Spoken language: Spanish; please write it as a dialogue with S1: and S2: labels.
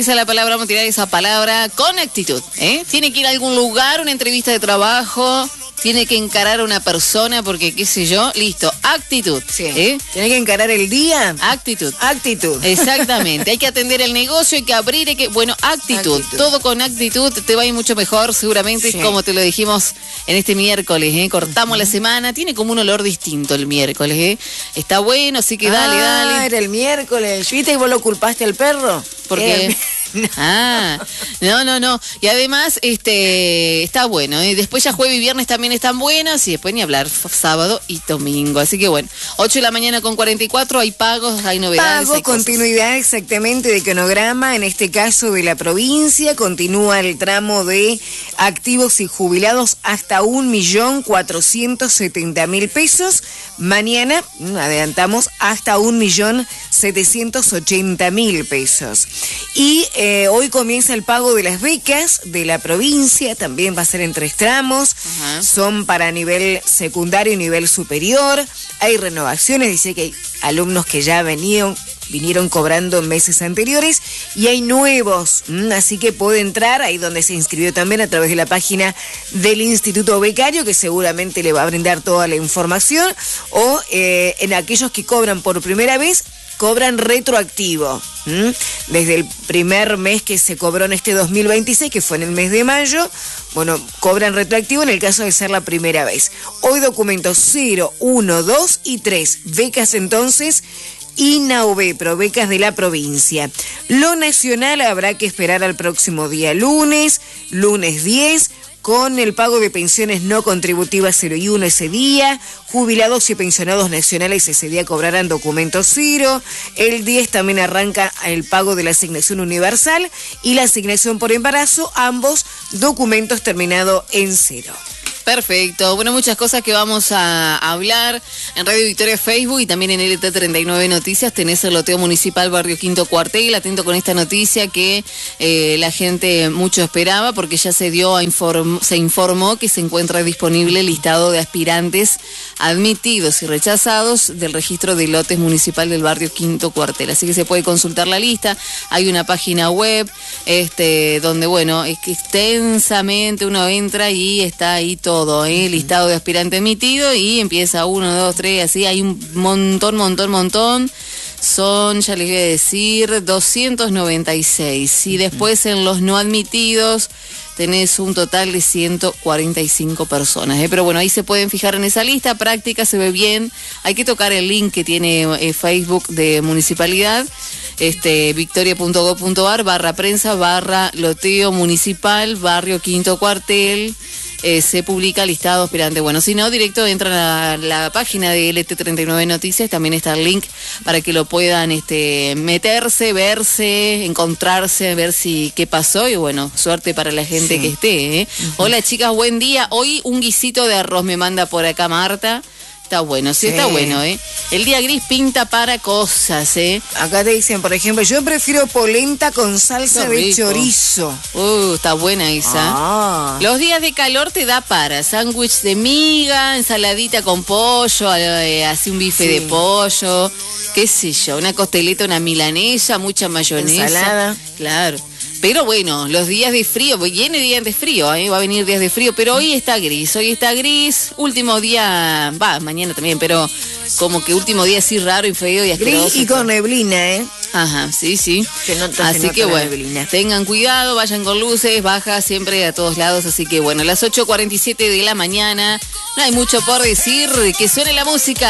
S1: Esa es la palabra, vamos a tirar esa palabra con actitud, ¿eh? Tiene que ir a algún lugar, una entrevista de trabajo, tiene que encarar a una persona porque, qué sé yo, listo, actitud.
S2: Sí. Tiene que encarar el día.
S1: Actitud.
S2: Actitud.
S1: Exactamente, hay que atender el negocio, hay que abrir, bueno, actitud. Todo con actitud te va a ir mucho mejor, seguramente, como te lo dijimos en este miércoles, ¿eh? Cortamos la semana, tiene como un olor distinto el miércoles, ¿eh? Está bueno, así que dale.
S2: Era el miércoles, ¿viste? ¿Y vos lo culpaste al perro?
S1: Porque no. Y además, está bueno, ¿eh? Después ya jueves y viernes también están buenos y después ni hablar sábado y domingo. Así que bueno, 8 de la mañana con 44, hay pagos, hay novedades.
S2: Pago, continuidad exactamente de cronograma, en este caso de la provincia, continúa el tramo de activos y jubilados hasta 1.470.000 pesos. Mañana, adelantamos, hasta 1.780.000 pesos. Y hoy comienza el pago de las becas de la provincia, también va a ser en 3 tramos, son para nivel secundario y nivel superior, hay renovaciones, dice que hay alumnos que ya vinieron cobrando en meses anteriores y hay nuevos, así que puede entrar ahí donde se inscribió también a través de la página del Instituto Becario, que seguramente le va a brindar toda la información, o en aquellos que cobran por primera vez, cobran retroactivo. Desde el primer mes que se cobró en este 2026, que fue en el mes de mayo, bueno, cobran retroactivo en el caso de ser la primera vez. Hoy documentos 0, 1, 2 y 3. Becas entonces INAUBEPRO, becas de la provincia. Lo nacional habrá que esperar al próximo día lunes 10, con el pago de pensiones no contributivas 0 y 1 ese día, jubilados y pensionados nacionales ese día cobrarán documento 0, el 10 también arranca el pago de la asignación universal y la asignación por embarazo, ambos documentos terminado en 0.
S1: Perfecto. Bueno, muchas cosas que vamos a hablar en Radio Victoria Facebook y también en LT39 Noticias. Tenés el loteo municipal Barrio Quinto Cuartel. Atento con esta noticia que la gente mucho esperaba porque ya se informó que se encuentra disponible el listado de aspirantes admitidos y rechazados del registro de lotes municipal del Barrio Quinto Cuartel. Así que se puede consultar la lista. Hay una página web donde, bueno, es que extensamente uno entra y está ahí todo, listado de aspirante admitido y empieza 1, 2, 3, así hay un montón. Son, ya les voy a decir, 296. Y después en los no admitidos tenés un total de 145 personas. Pero bueno, ahí se pueden fijar en esa lista, práctica, se ve bien. Hay que tocar el link que tiene Facebook de Municipalidad, victoria.gov.ar, /prensa, /loteo municipal, Barrio Quinto Cuartel. Se publica listado aspirante. Bueno, si no, directo entran a la página de LT39 Noticias, también está el link para que lo puedan meterse, verse, encontrarse, ver qué pasó y bueno, suerte para la gente que esté. Hola chicas, buen día. Hoy un guisito de arroz me manda por acá Marta. Está bueno, está bueno, El día gris pinta para cosas,
S2: Acá te dicen, por ejemplo, yo prefiero polenta con salsa de chorizo.
S1: Está buena esa. Los días de calor te da para sándwich de miga, ensaladita con pollo, así un bife de pollo, qué sé yo, una costeleta, una milanesa, mucha mayonesa.
S2: Ensalada.
S1: Claro. Pero bueno, los días de frío, viene días de frío, va a venir días de frío, pero hoy está gris, último día, mañana también, pero como que último día así raro y feo y asqueroso.
S2: Gris y con neblina,
S1: Ajá, sí. Así que bueno, tengan cuidado, vayan con luces, baja siempre a todos lados, así que bueno, las 8:47 de la mañana, no hay mucho por decir, que suene la música.